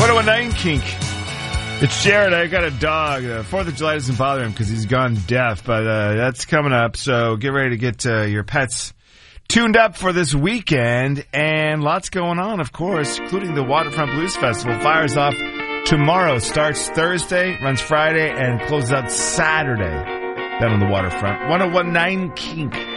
1019 Kink. It's Jared. I got a dog. 4th of July doesn't bother him because he's gone deaf, but that's coming up. So get ready to get your pets tuned up for this weekend. And lots going on, of course, including the Waterfront Blues Festival. Fires off tomorrow. Starts Thursday, runs Friday, and closes out Saturday down on the waterfront. 1019 Kink.